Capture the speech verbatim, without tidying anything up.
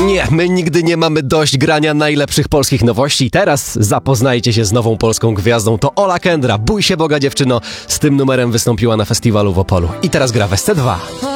Nie, my nigdy nie mamy dość grania najlepszych polskich nowości. Teraz zapoznajcie się z nową polską gwiazdą. To Ola Kendra. Bój się Boga, dziewczyno. Z tym numerem wystąpiła na festiwalu w Opolu. I teraz gra w S C dwa.